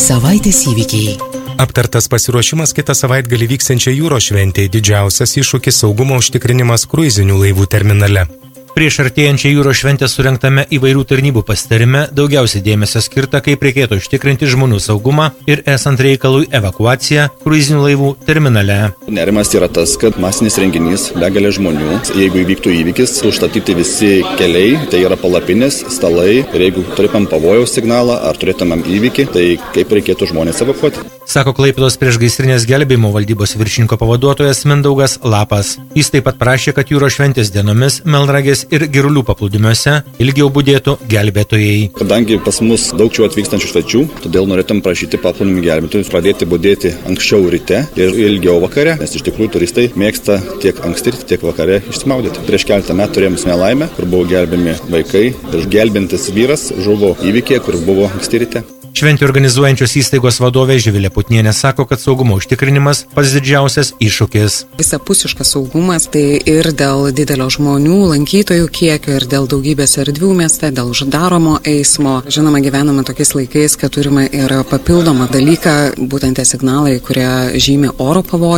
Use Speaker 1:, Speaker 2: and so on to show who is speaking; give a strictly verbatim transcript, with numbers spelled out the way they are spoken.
Speaker 1: Savaitės įvykiai.
Speaker 2: Aptartas pasiruošimas kitą savaitgalį vyksiančią jūros šventę, didžiausias iššūkis saugumo užtikrinimas kruizinių laivų terminale.
Speaker 3: Prieš artėjančią jūros šventę surengtame įvairių tarnybų pasitarime daugiausiai dėmesio skirta, kaip reikėtų užtikrinti žmonių saugumą ir esant reikalui evakuaciją kruizinių laivų terminale.
Speaker 4: Nerimas yra tas, kad masinis renginys, begalė žmonių, jeigu įvyktų įvykis, užstatyti visi keliai, tai yra palapinės, stalai, ir jeigu turėtumėm pavojaus signalą ar turėtumėm įvykį, tai kaip reikėtų žmonės evakuoti.
Speaker 3: Sako Klaipėdos priešgaisrinės gelbėjimo valdybos viršininko pavaduotojas Mindaugas Lapas. Jis taip pat prašė, kad jūros šventės dienomis Melnragės ir Girulių paplūdimiuose ilgiau budėtų gelbėtojai.
Speaker 4: Kadangi pas mus daug čia atvykstančių svečių, todėl norėtum prašyti paplūdimių gelbėtojus pradėti budėti anksčiau ryte ir ilgiau vakare, nes iš tikrųjų turistai mėgsta tiek anksti, tiek vakare išsimaudyti. Prieš keletą metų turėjom nelaimę, kur buvo gelbėmi vaikai ir gelbintis vyras žuvo įvykyje, kur buvo anksti ryte.
Speaker 3: Šventį organizuojančios įstaigos vadovė Živilė Putnienė sako, kad saugumo užtikrinimas pats didžiausias iššūkis.
Speaker 5: Visapusiškas saugumas tai ir dėl didelio žmonių, lankytojų kiekio, ir dėl daugybės erdvių mieste, dėl uždaromo eismo. Žinoma, gyvename tokiais laikais, kad turime ir papildomą dalyką, būtent tie signalai, kurie žymi oro pavojų.